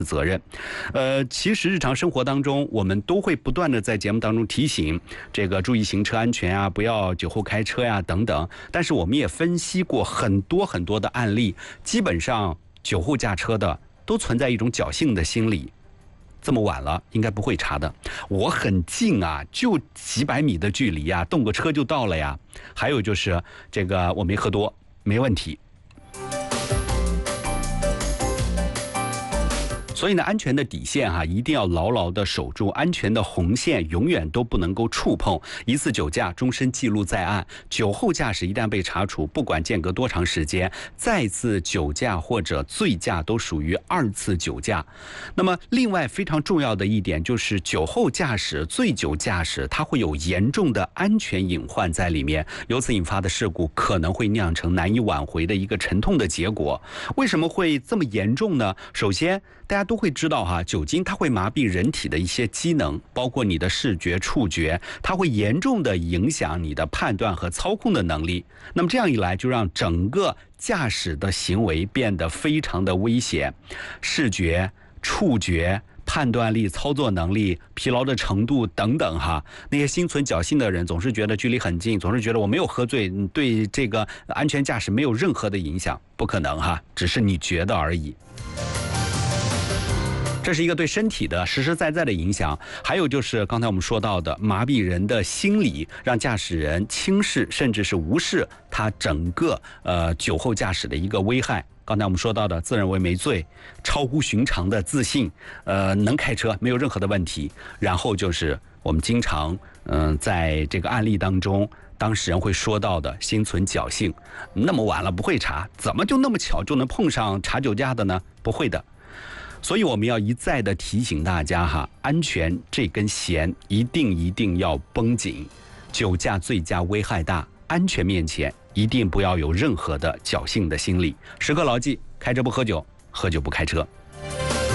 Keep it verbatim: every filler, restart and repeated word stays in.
责任。呃，其实日常生活当中，我们都会不断的在节目当中提醒这个注意行车安全啊，不要酒后开车呀、啊、等等。但是我们也分析过很多很多的案例，基本上酒后驾车的都存在一种侥幸的心理。这么晚了，应该不会查的。我很近啊，就几百米的距离呀、啊，动个车就到了呀。还有就是这个我没喝多，没问题。所以呢，安全的底线哈、啊，一定要牢牢的守住，安全的红线永远都不能够触碰。一次酒驾，终身记录在案。酒后驾驶一旦被查处，不管间隔多长时间，再次酒驾或者醉驾都属于二次酒驾。那么，另外非常重要的一点就是，酒后驾驶、醉酒驾驶，它会有严重的安全隐患在里面，由此引发的事故可能会酿成难以挽回的一个沉痛的结果。为什么会这么严重呢？首先，大家都会知道哈，酒精它会麻痹人体的一些机能，包括你的视觉、触觉，它会严重的影响你的判断和操控的能力。那么这样一来，就让整个驾驶的行为变得非常的危险，视觉、触觉、判断力、操作能力、疲劳的程度等等哈，那些心存侥幸的人总是觉得距离很近，总是觉得我没有喝醉，对这个安全驾驶没有任何的影响，不可能哈，只是你觉得而已。这是一个对身体的实实在在的影响，还有就是刚才我们说到的麻痹人的心理，让驾驶人轻视甚至是无视他整个呃酒后驾驶的一个危害。刚才我们说到的自认为没醉，超乎寻常的自信，呃，能开车没有任何的问题。然后就是我们经常嗯、呃、在这个案例当中，当事人会说到的心存侥幸，那么晚了不会查，怎么就那么巧就能碰上查酒驾的呢？不会的。所以我们要一再的提醒大家哈，安全这根弦一定一定要绷紧。酒驾、醉驾危害大，安全面前一定不要有任何的侥幸的心理。时刻牢记，开车不喝酒，喝酒不开车。